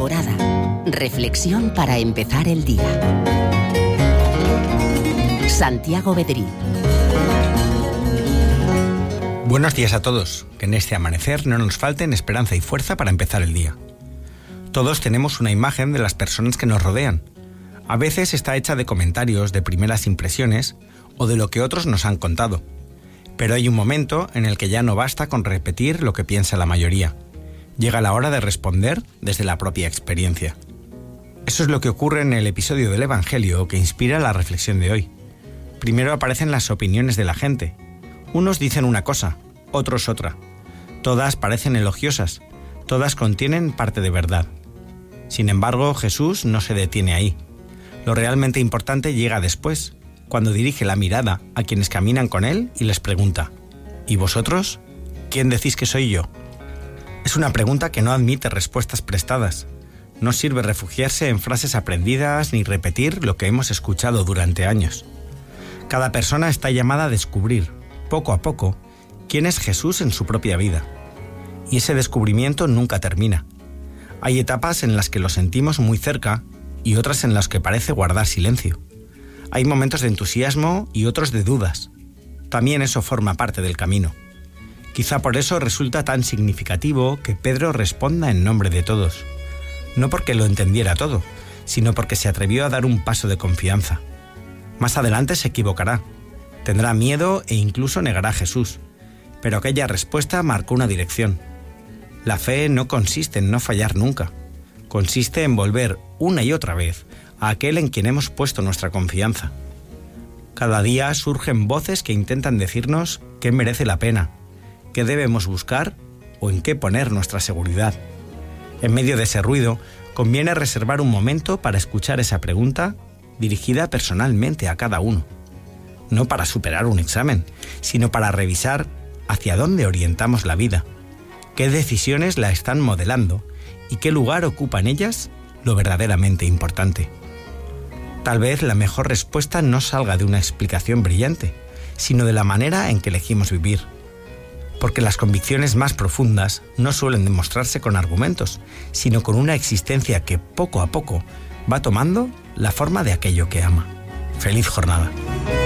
temporada. Reflexión para empezar el día. Santiago Bedrí. Buenos días a todos. Que en este amanecer no nos falten esperanza y fuerza para empezar el día. Todos tenemos una imagen de las personas que nos rodean. A veces está hecha de comentarios, de primeras impresiones o de lo que otros nos han contado. Pero hay un momento en el que ya no basta con repetir lo que piensa la mayoría. Llega la hora de responder desde la propia experiencia. Eso es lo que ocurre en el episodio del Evangelio que inspira la reflexión de hoy. Primero aparecen las opiniones de la gente. Unos dicen una cosa, otros otra. Todas parecen elogiosas, todas contienen parte de verdad. Sin embargo, Jesús no se detiene ahí. Lo realmente importante llega después, cuando dirige la mirada a quienes caminan con él y les pregunta: ¿y vosotros? ¿Quién decís que soy yo? Es una pregunta que no admite respuestas prestadas. No sirve refugiarse en frases aprendidas ni repetir lo que hemos escuchado durante años. Cada persona está llamada a descubrir, poco a poco, quién es Jesús en su propia vida. Y ese descubrimiento nunca termina. Hay etapas en las que lo sentimos muy cerca y otras en las que parece guardar silencio. Hay momentos de entusiasmo y otros de dudas. También eso forma parte del camino. Quizá por eso resulta tan significativo que Pedro responda en nombre de todos. No porque lo entendiera todo, sino porque se atrevió a dar un paso de confianza. Más adelante se equivocará, tendrá miedo e incluso negará a Jesús, pero aquella respuesta marcó una dirección. La fe no consiste en no fallar nunca, consiste en volver una y otra vez a aquel en quien hemos puesto nuestra confianza. Cada día surgen voces que intentan decirnos qué merece la pena, qué debemos buscar o en qué poner nuestra seguridad. En medio de ese ruido, conviene reservar un momento para escuchar esa pregunta dirigida personalmente a cada uno. No para superar un examen, sino para revisar hacia dónde orientamos la vida, qué decisiones la están modelando y qué lugar ocupa en ellas lo verdaderamente importante. Tal vez la mejor respuesta no salga de una explicación brillante, sino de la manera en que elegimos vivir. Porque las convicciones más profundas no suelen demostrarse con argumentos, sino con una existencia que poco a poco va tomando la forma de aquello que ama. ¡Feliz jornada!